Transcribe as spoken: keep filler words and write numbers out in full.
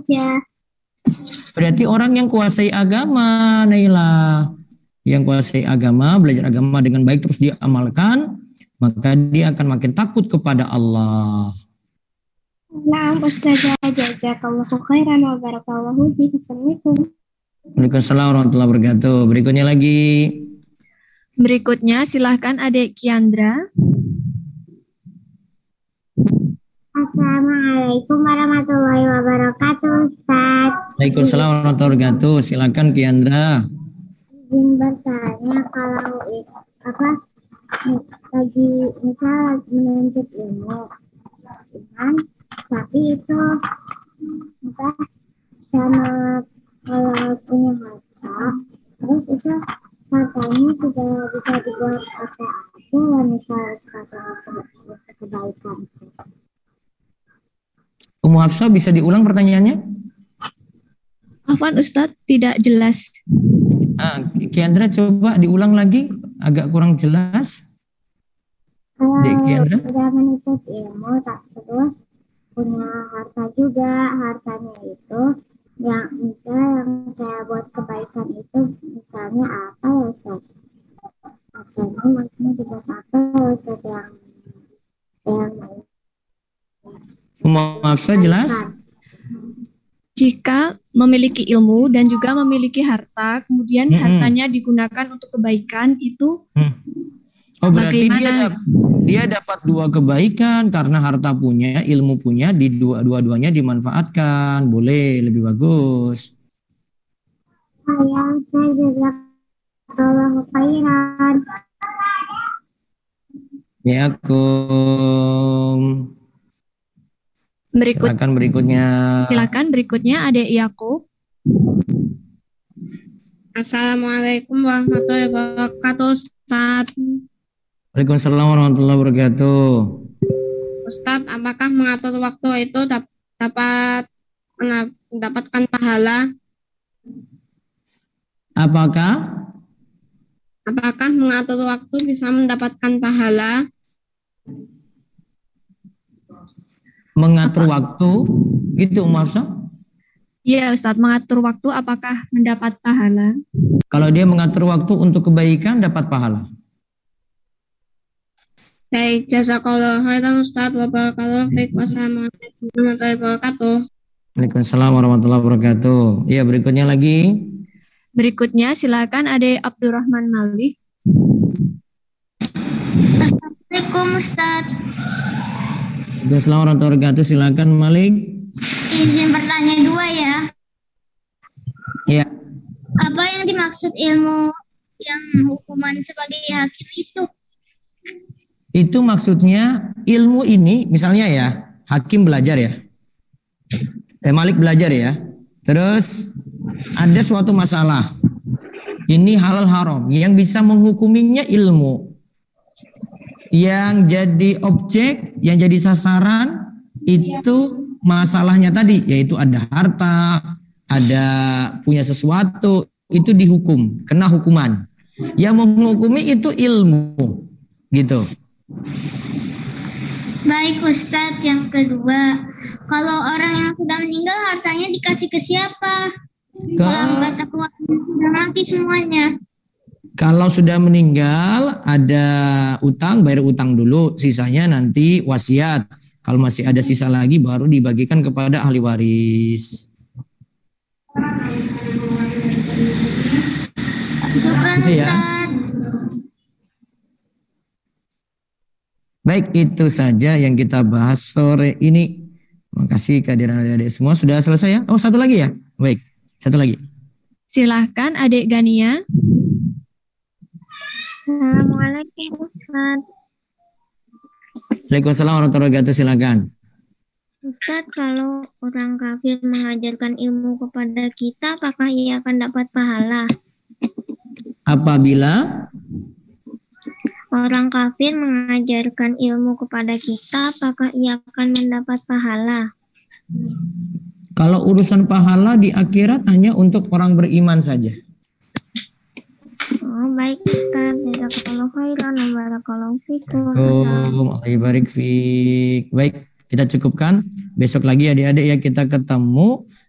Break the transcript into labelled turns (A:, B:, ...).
A: saja.
B: Berarti orang yang kuasai agama, Naila. Yang kuasai agama, belajar agama dengan baik terus dia amalkan, maka dia akan makin takut kepada Allah.
A: Nah, Ustazah, jazakallahu khairan wa barakallahu fiik. Assalamualaikum.
B: Waalaikumsalam warahmatullahi wabarakatuh. Berikutnya lagi.
C: Berikutnya silahkan Adik Kiandra.
A: Assalamualaikum warahmatullahi wabarakatuh, Ustaz.
B: Waalaikumsalam warahmatullahi wabarakatuh. Silakan Kiandra.
A: Izin bertanya, kalau apa lagi misal lagi menuntut ilmu, kan? Tapi itu apa sama kalau punya harta, terus itu hartanya sudah bisa dibuat apa aja, misal sebagai kebaikan.
B: Ummu Hafsah, bisa diulang pertanyaannya?
C: Afwan Ustadz, tidak jelas.
B: Ah, Kiandra coba diulang lagi, agak kurang jelas.
A: Kalau
B: Dek Kiandra.
A: sudah menuntut ilmu, tak terus punya harta juga, hartanya itu yang misal yang kayak buat kebaikan itu misalnya apa ya Ustaz? Hartanya maksudnya dibuat apa ya Ustaz, yang yang
B: Ummu Hafsah jelas?
C: Jika memiliki ilmu dan juga memiliki harta, kemudian
B: Mm-mm.
C: hartanya digunakan untuk kebaikan, itu
B: Hmm. Oh, berarti dia,
C: bagaimana?
B: dap- dia dapat dua kebaikan karena harta punya, ilmu punya, di dua dua-duanya dimanfaatkan. Boleh, lebih bagus.
A: saya saya juga kalau khairan.
B: Ya, Kum.
C: Berikut,
B: Silakan berikutnya.
C: silakan berikutnya Adik Yakub.
D: Assalamualaikum warahmatullahi wabarakatuh, Ustaz.
B: Waalaikumsalam warahmatullahi wabarakatuh.
D: Ustaz, apakah mengatur waktu itu dap- dapat mena- mendapatkan pahala?
B: Apakah
D: Apakah mengatur waktu bisa mendapatkan pahala?
B: mengatur
C: Apa?
B: waktu gitu, Ummu Hafsah?
C: Ya Ustadz, mengatur waktu apakah mendapat pahala?
B: Kalau dia mengatur waktu untuk kebaikan dapat pahala.
D: Baik, jazakallahu khairan Ustaz wa barakallahu fiik. Wassalamualaikum warahmatullahi wabarakatuh.
B: Waalaikumsalam warahmatullahi wabarakatuh. Ya, berikutnya lagi.
C: Berikutnya silakan Adik Abdurrahman Malik.
A: Assalamualaikum Ustaz.
B: Waalaikumsalam warahmatullahi wabarakatuh. Silakan Malik.
A: Izin bertanya dua ya.
B: Ya.
A: Apa yang dimaksud ilmu yang hukuman sebagai hakim itu?
B: Itu maksudnya ilmu ini, misalnya ya, hakim belajar ya. Eh, Malik belajar ya. Terus ada suatu masalah. Ini halal haram. Yang bisa menghukuminya ilmu. Yang jadi objek, yang jadi sasaran itu masalahnya tadi, yaitu ada harta, ada punya sesuatu, itu dihukum, kena hukuman. Yang menghukumi itu ilmu, gitu.
A: Baik Ustadz, yang kedua, kalau orang yang sudah meninggal hartanya dikasih ke siapa?
B: Ke,
A: Kalau nggak tahu sudah mati semuanya.
B: kalau sudah meninggal ada utang, bayar utang dulu, sisanya nanti wasiat. Kalau masih ada sisa lagi baru dibagikan kepada ahli waris.
A: Syukran
B: Gitu ya.
A: Ustadz.
B: Baik, itu saja yang kita bahas sore ini. Terima kasih kehadiran adik-adik semua. Sudah selesai ya? Oh, satu lagi ya? Baik, satu lagi.
C: Silahkan Adik Gania.
A: Assalamualaikum Ustadz.
B: Waalaikumsalam warahmatullahi wabarakatuh. Silakan.
A: Ustadz, kalau orang kafir mengajarkan ilmu kepada kita, apakah ia akan dapat pahala?
B: Apabila
A: Orang kafir mengajarkan ilmu kepada kita, apakah ia akan mendapat pahala?
B: kalau urusan pahala di akhirat hanya untuk orang beriman saja.
A: Oh, baik Ustaz. Jazakallahu khairan wa barakallahu fikum.
B: Assalamualaikum warahmatullahi wabarakatuh. Baik, kita cukupkan. Besok lagi adik-adik ya kita ketemu.